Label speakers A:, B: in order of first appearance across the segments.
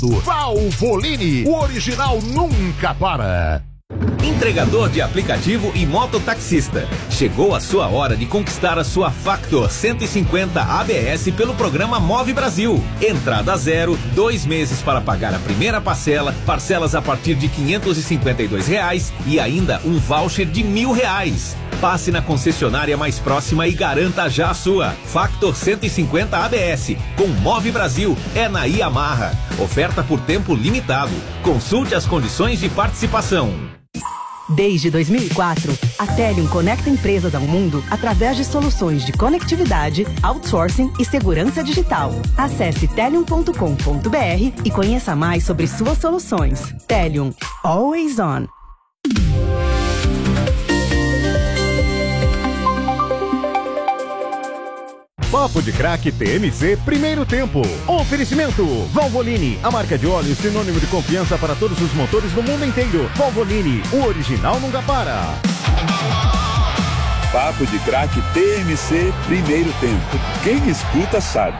A: Valvoline, o original nunca para.
B: Entregador de aplicativo e mototaxista. Chegou a sua hora de conquistar a sua Factor 150 ABS pelo programa Move Brasil. Entrada zero, 2 meses para pagar a primeira parcela, parcelas a partir de R$552 e ainda um voucher de R$1.000. Passe na concessionária mais próxima e garanta já a sua. Factor 150 ABS com Move Brasil é na Yamaha. Oferta por tempo limitado. Consulte as condições de participação.
C: Desde 2004, a Telium conecta empresas ao mundo através de soluções de conectividade, outsourcing e segurança digital. Acesse telium.com.br e conheça mais sobre suas soluções. Telium, always on.
A: Papo de Craque TMC Primeiro Tempo. Oferecimento Valvoline, a marca de óleo sinônimo de confiança para todos os motores do mundo inteiro. Valvoline, o original nunca para.
D: Papo de Craque TMC Primeiro Tempo. Quem escuta sabe.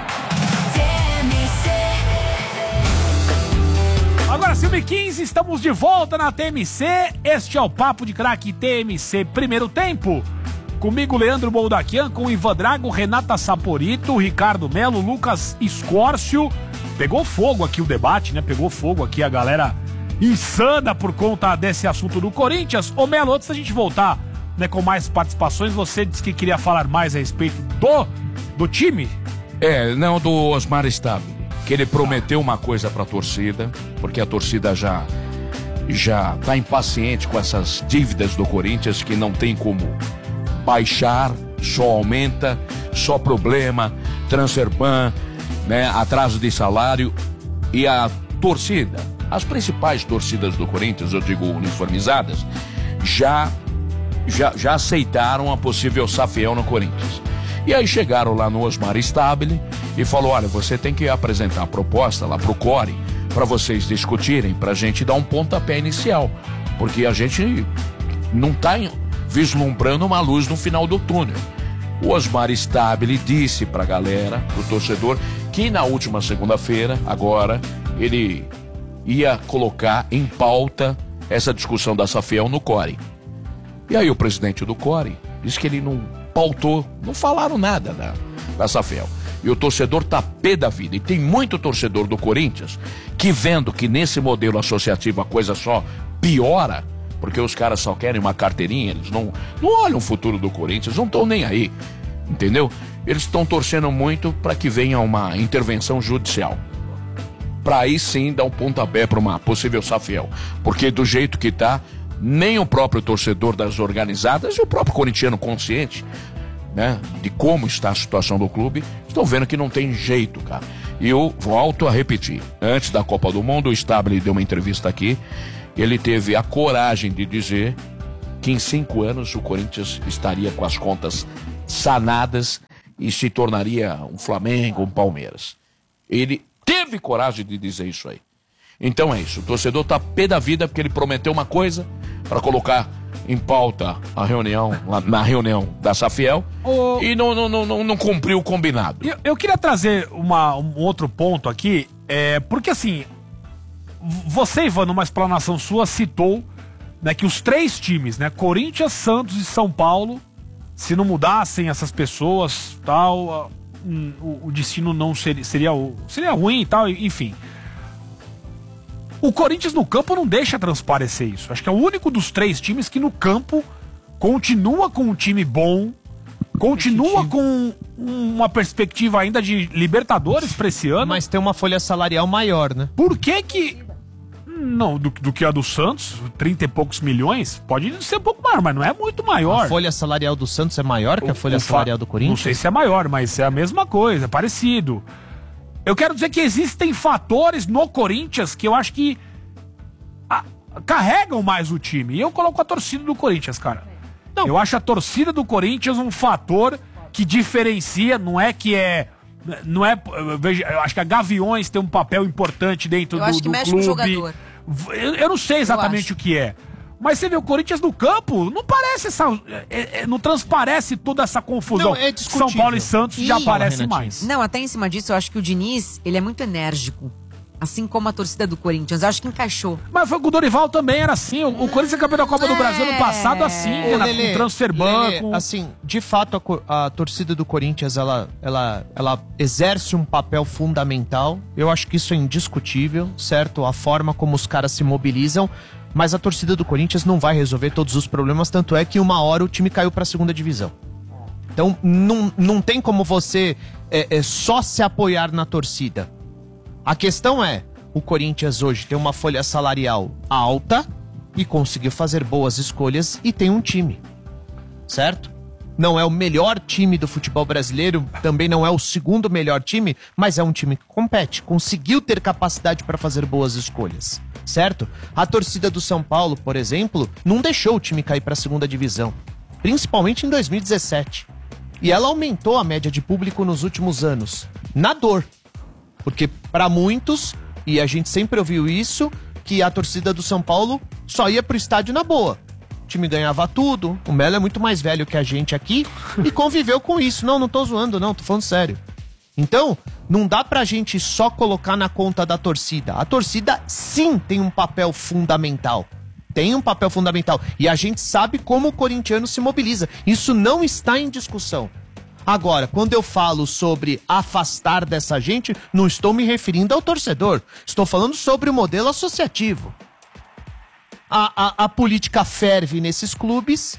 E: Agora, 5h15, estamos de volta na TMC. Este é o Papo de Craque TMC Primeiro Tempo. Comigo, Leandro Boldaquian, com Ivan Drago, Renata Saporito, Ricardo Melo, Lucas Escórcio. Pegou fogo aqui o debate, né? Pegou fogo aqui a galera insana por conta desse assunto do Corinthians. Ô Melo, antes da gente voltar, né, com mais participações, você disse que queria falar mais a respeito do time?
F: Não, do Osmar Stabile, que ele prometeu uma coisa pra torcida, porque a torcida já tá impaciente com essas dívidas do Corinthians que não tem como baixar, só aumenta, só problema, transfer ban, né, atraso de salário. E a torcida, as principais torcidas do Corinthians, eu digo uniformizadas, já aceitaram a possível safiel no Corinthians. E aí chegaram lá no Osmar Stabile e falou: olha, você tem que apresentar a proposta lá pro Core para vocês discutirem, pra gente dar um pontapé inicial, porque a gente não tá vislumbrando uma luz no final do túnel. O Osmar Stabile disse pra galera, pro torcedor, que na última segunda-feira, agora, ele ia colocar em pauta essa discussão da safiel no Core. E aí o presidente do Core disse que ele não pautou, não falaram nada da safiel. E o torcedor tá pé da vida. E tem muito torcedor do Corinthians que, vendo que nesse modelo associativo a coisa só piora, porque os caras só querem uma carteirinha, eles não olham o futuro do Corinthians, não estão nem aí, entendeu? Eles estão torcendo muito para que venha uma intervenção judicial, para aí sim dar um pontapé para uma possível safiel, porque do jeito que tá, nem o próprio torcedor das organizadas e o próprio corintiano consciente, né, de como está a situação do clube, estão vendo que não tem jeito, cara. E eu volto a repetir, antes da Copa do Mundo, o Stabile deu uma entrevista aqui. Ele teve a coragem de dizer que em 5 anos o Corinthians estaria com as contas sanadas e se tornaria um Flamengo, um Palmeiras. Ele teve coragem de dizer isso aí. Então é isso, o torcedor tá pé da vida porque ele prometeu uma coisa para colocar em pauta a reunião, na reunião da safiel, e não cumpriu o combinado.
E: Eu queria trazer um outro ponto aqui, porque assim, você, Ivan, numa explanação sua, citou, né, que os 3 times, né, Corinthians, Santos e São Paulo, se não mudassem essas pessoas, tal, o destino não seria ruim e tal, enfim. O Corinthians no campo não deixa transparecer isso. Acho que é o único dos 3 times que no campo continua com um time bom, continua com uma perspectiva ainda de Libertadores pra esse ano.
G: Mas tem uma folha salarial maior, né?
E: Por que não, do que a do Santos, 30 e poucos milhões, pode ser um pouco maior, mas não é muito maior.
G: A folha salarial do Santos é maior que a folha salarial do Corinthians?
E: Não sei se é maior, mas é a mesma coisa, é parecido. Eu quero dizer que existem fatores no Corinthians que eu acho que carregam mais o time. E eu coloco a torcida do Corinthians, cara. Não. Eu acho a torcida do Corinthians um fator que diferencia, não é... Eu acho que a Gaviões tem um papel importante dentro do clube. Eu acho que mexe com o jogador. Eu não sei exatamente o que é. Mas você vê o Corinthians no campo, não parece não transparece toda essa confusão.
G: Não,
E: São Paulo e Santos já aparece mais.
H: Não, até em cima disso, eu acho que o Diniz, ele é muito enérgico. Assim como a torcida do Corinthians. Eu acho que encaixou.
E: Mas foi com o Dorival também, era assim. O Corinthians é campeão da Copa do Brasil ano passado, assim, com transfer banco.
G: Assim, de fato, a torcida do Corinthians, ela exerce um papel fundamental. Eu acho que isso é indiscutível, certo? A forma como os caras se mobilizam. Mas a torcida do Corinthians não vai resolver todos os problemas, tanto é que uma hora o time caiu pra segunda divisão. Então, não tem como você só se apoiar na torcida. A questão é, o Corinthians hoje tem uma folha salarial alta e conseguiu fazer boas escolhas e tem um time, certo? Não é o melhor time do futebol brasileiro, também não é o segundo melhor time, mas é um time que compete, conseguiu ter capacidade para fazer boas escolhas, certo? A torcida do São Paulo, por exemplo, não deixou o time cair para a segunda divisão, principalmente em 2017. E ela aumentou a média de público nos últimos anos, na dor. Porque para muitos, e a gente sempre ouviu isso, que a torcida do São Paulo só ia pro estádio na boa. O time ganhava tudo, o Melo é muito mais velho que a gente aqui e conviveu com isso. Não tô zoando não, tô falando sério. Então, não dá pra gente só colocar na conta da torcida. A torcida sim tem um papel fundamental. Tem um papel fundamental. E a gente sabe como o corintiano se mobiliza. Isso não está em discussão. Agora, quando eu falo sobre afastar dessa gente, não estou me referindo ao torcedor. Estou falando sobre o modelo associativo. A política ferve nesses clubes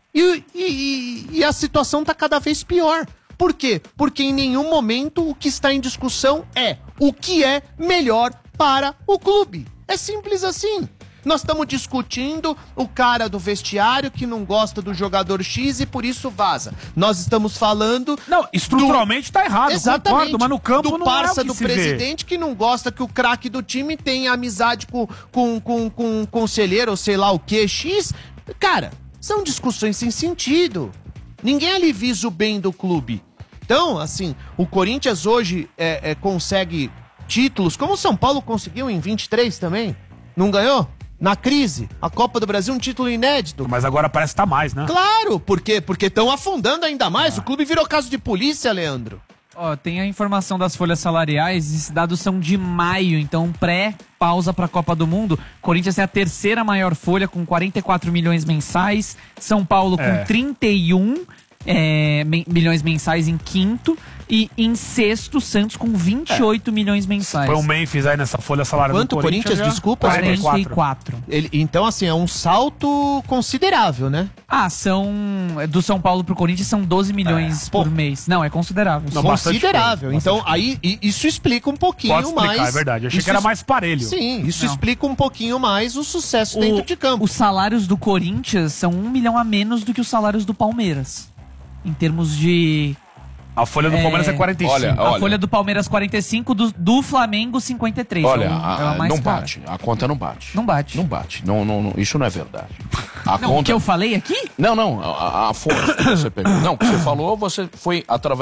G: e a situação está cada vez pior. Por quê? Porque em nenhum momento o que está em discussão é o que é melhor para o clube. É simples assim. Nós estamos discutindo o cara do vestiário que não gosta do jogador X e por isso vaza. Nós estamos falando...
E: Não, estruturalmente tá errado,
G: exatamente,
E: concordo, mas no campo
G: do
E: não
G: parça
E: é o que
G: do presidente que não gosta que o craque do time tenha amizade com um conselheiro ou sei lá o que, X. Cara, são discussões sem sentido. Ninguém ali visa o bem do clube. Então, assim, o Corinthians hoje consegue títulos, como o São Paulo conseguiu em 23 também. Não ganhou? Na crise, a Copa do Brasil, um título inédito.
E: Mas agora parece que tá mais, né?
G: Claro, por quê? Porque estão afundando ainda mais. O clube virou caso de polícia, Leandro.
I: Ó, tem a informação das folhas salariais, esses dados são de maio, então pré-pausa para a Copa do Mundo. Corinthians é a terceira maior folha, com 44 milhões mensais. São Paulo com 31 milhões mensais em quinto. E em sexto, Santos com 28 milhões mensais.
E: Põe o Memphis aí nessa folha salarial
G: do Corinthians. Quanto Corinthians, desculpa?
I: 44.
G: Então, assim, é um salto considerável, né?
I: Do São Paulo pro Corinthians são 12 milhões por mês. Não, é considerável.
G: Não, considerável. Então, aí, isso explica um pouquinho mais.
E: É verdade. Eu achei que era mais parelho.
G: Sim, isso explica um pouquinho mais o sucesso dentro de campo.
I: Os salários do Corinthians são 1 milhão a menos do que os salários do Palmeiras. Em termos de...
E: A folha do Palmeiras é 45.
I: Olha. A folha do Palmeiras 45, do Flamengo 53.
F: Olha, não bate. A conta não bate.
I: Não bate.
F: Não bate. Não, isso não é verdade.
I: O que eu falei aqui?
F: Não, a fonte que você pegou. Não, o que você falou, você foi através